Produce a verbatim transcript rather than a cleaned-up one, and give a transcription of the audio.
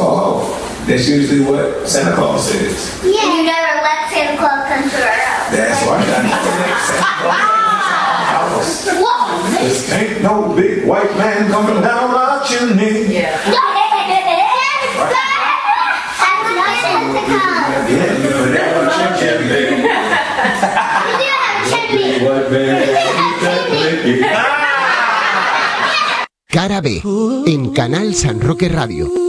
ho. That's usually what Santa Claus says. Yeah. And you never let Santa Claus come to our house. That's right. I never let Santa Claus come to our house. This ain't no big white man coming down our chimney. Yeah. Yeah, you know that on chimney, baby. We do have a chimney. White man. Cara B, en Canal San Roque Radio.